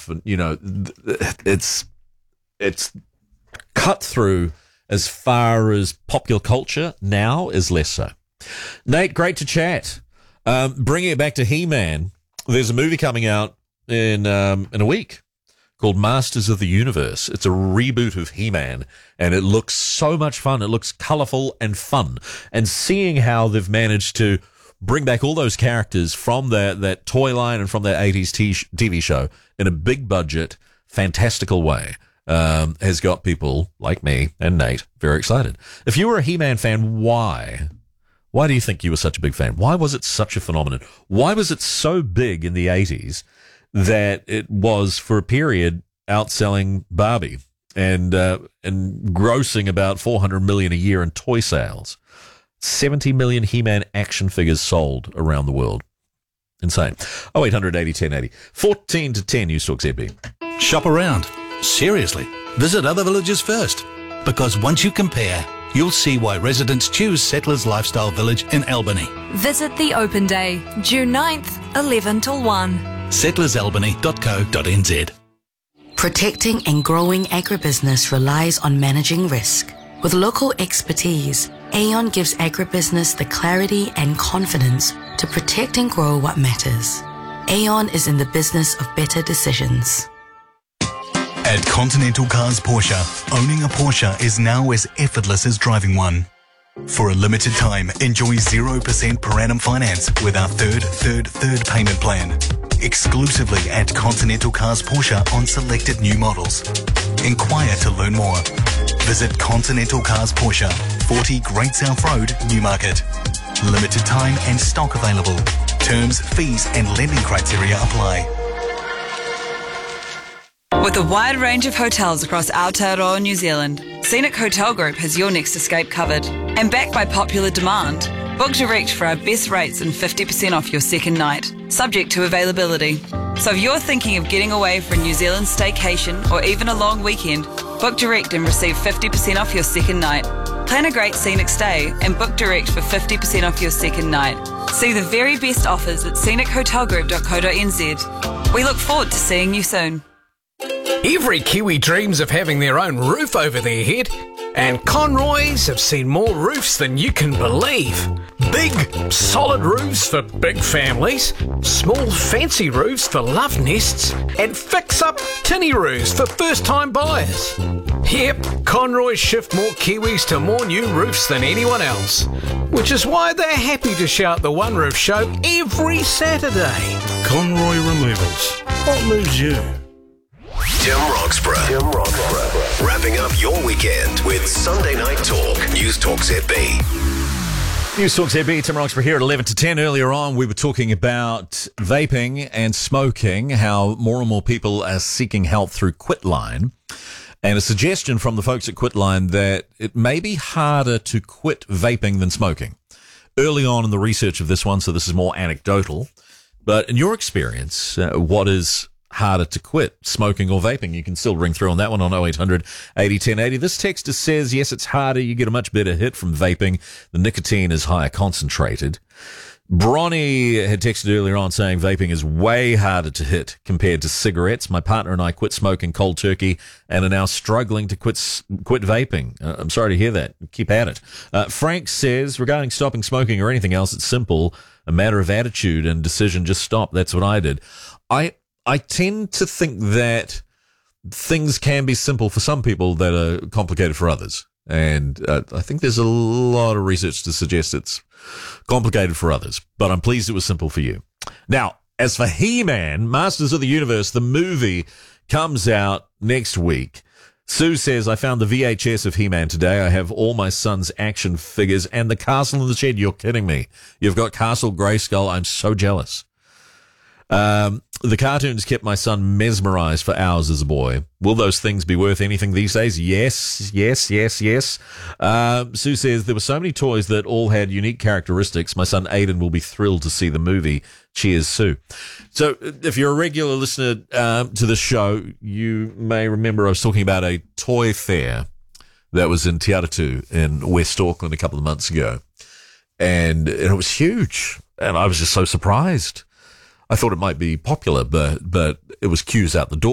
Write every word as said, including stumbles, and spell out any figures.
stuff. And, you know, it's it's cut through as far as popular culture now is less so. Nate, great to chat. Um, bringing it back to He-Man, there's a movie coming out in um, in a week called Masters of the Universe. It's a reboot of He-Man, and it looks so much fun. It looks colourful and fun. And seeing how they've managed to bring back all those characters from that, that toy line and from that eighties T V show in a big budget, fantastical way, um, has got people like me and Nate very excited. If you were a He-Man fan, why? Why do you think you were such a big fan? Why was it such a phenomenon? Why was it so big in the eighties that it was, for a period, outselling Barbie and uh, and grossing about four hundred million dollars a year in toy sales? seventy million He-Man action figures sold around the world. Insane. oh eight hundred eighty ten eighty. fourteen to ten, News Talk Z B. Shop around. Seriously. Visit other villages first. Because once you compare, you'll see why residents choose Settlers Lifestyle Village in Albany. Visit the open day, June ninth, eleven till one. settlers albany dot co dot n z. Protecting and growing agribusiness relies on managing risk. With local expertise, Aon gives agribusiness the clarity and confidence to protect and grow what matters. Aon is in the business of better decisions. At Continental Cars Porsche, owning a Porsche is now as effortless as driving one. For a limited time, enjoy zero percent per annum finance with our third, third, third payment plan. Exclusively at Continental Cars Porsche on selected new models. Inquire to learn more. Visit Continental Cars Porsche, forty Great South Road, Newmarket. Limited time and stock available. Terms, fees and lending criteria apply. With a wide range of hotels across Aotearoa, New Zealand, Scenic Hotel Group has your next escape covered. And backed by popular demand, book direct for our best rates and fifty percent off your second night, subject to availability. So if you're thinking of getting away for a New Zealand staycation or even a long weekend, book direct and receive fifty percent off your second night. Plan a great scenic stay and book direct for fifty percent off your second night. See the very best offers at scenic hotel group dot co dot n z. We look forward to seeing you soon. Every Kiwi dreams of having their own roof over their head, and Conroys have seen more roofs than you can believe. Big, solid roofs for big families, small, fancy roofs for love nests, and fix-up tinny roofs for first-time buyers. Yep, Conroys shift more Kiwis to more new roofs than anyone else, which is why they're happy to shout the One Roof Show every Saturday. Conroy Removals. What moves you? Tim Roxburgh. Tim Roxburgh. Wrapping up your weekend with Sunday Night Talk. News Talk Z B. News Talk Z B, Tim Roxburgh here at eleven to ten. Earlier on, we were talking about vaping and smoking, how more and more people are seeking help through Quitline. And a suggestion from the folks at Quitline that it may be harder to quit vaping than smoking. Early on in the research of this one, so this is more anecdotal, but in your experience, uh, what is harder to quit, smoking or vaping? You can still ring through on that one on oh eight hundred eighty ten eighty. This texter says, yes, it's harder. You get a much better hit from vaping. The nicotine is higher concentrated. Bronny had texted earlier on saying vaping is way harder to hit compared to cigarettes. My partner and I quit smoking cold turkey and are now struggling to quit quit vaping. Uh, I'm sorry to hear that. Keep at it. Uh, Frank says, regarding stopping smoking or anything else, it's simple. A matter of attitude and decision. Just stop. That's what I did. I I tend to think that things can be simple for some people that are complicated for others. And uh, I think there's a lot of research to suggest it's complicated for others. But I'm pleased it was simple for you. Now, as for He-Man, Masters of the Universe, the movie comes out next week. Sue says, I found the V H S of He-Man today. I have all my son's action figures and the Castle in the Shed. You're kidding me. You've got Castle Grayskull. I'm so jealous. Um, the cartoons kept my son mesmerized for hours as a boy. Will those things be worth anything these days? Yes, yes, yes, yes. Uh, Sue says, there were so many toys that all had unique characteristics. My son Aiden will be thrilled to see the movie. Cheers, Sue. So if you're a regular listener uh, to the show, you may remember I was talking about a toy fair that was in Te Aratu in West Auckland a couple of months ago. And, and it was huge. And I was just so surprised. I thought it might be popular, but but it was queues out the door.